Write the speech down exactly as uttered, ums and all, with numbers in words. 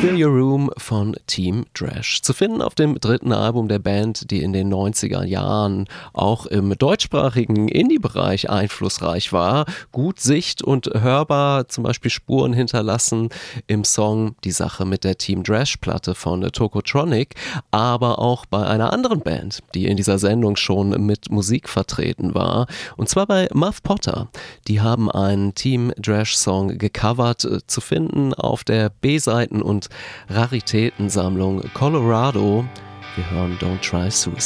Clear Your Room von Team Drash. Zu finden auf dem dritten Album der Band, die in den neunziger Jahren auch im deutschsprachigen Indie-Bereich einflussreich war. Gut sicht- und hörbar, zum Beispiel Spuren hinterlassen im Song Die Sache mit der Team Drash-Platte von Tokotronic, aber auch bei einer anderen Band, die in dieser Sendung schon mit Musik vertreten war. Und zwar bei Muff Potter. Die haben einen Team Drash-Song gecovert, äh, zu finden auf der B-Seiten- und Raritätensammlung Colorado. Wir hören Don't Try Suicide.